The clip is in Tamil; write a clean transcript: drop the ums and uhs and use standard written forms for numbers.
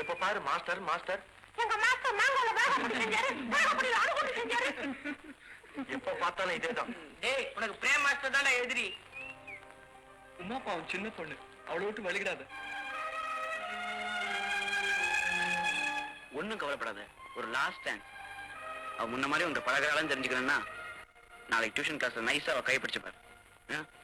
இப்ப பாரு மாஸ்டர் மாஸ்டர் எங்க மாஸ்டர் மாங்கோல பாகப்படி செஞ்சாரு, பாகப்படி அணுகுண்டு செஞ்சாரு. எப்ப பார்த்தாலும் இதேதான். டேய் உனக்கு பிரேம் மாஸ்டர் தானே எதிரி. உமா பாவம் சின்ன பொண்ணு, அவளை விட்டு வலிக்கிடாத. ஒண்ணும் கவலைப்படாத, ஒரு லாஸ்ட் டைம் அவ முன்ன மாதிரி உங்க பழகிறாலும் தெரிஞ்சுக்கணும்னா நாளைக்கு டியூஷன் கிளாஸ்ல நைஸா அவ கைப்பிடிச்சு பாரு.